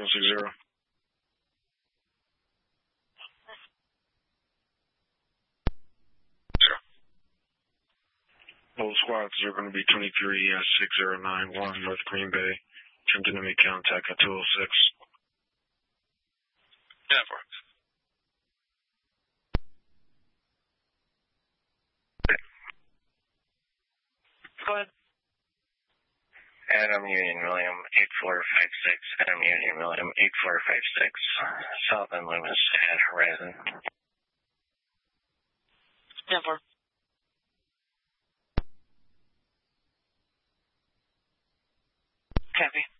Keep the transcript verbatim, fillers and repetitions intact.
one six zero. All squads are going to be twenty-three six zero nine one North Green Bay. Attempting to make contact at two oh six. Never. Go ahead. Adam Union William eight four five six. Adam Union William eight four five six. South and Loomis at Horizon. Never. Copy.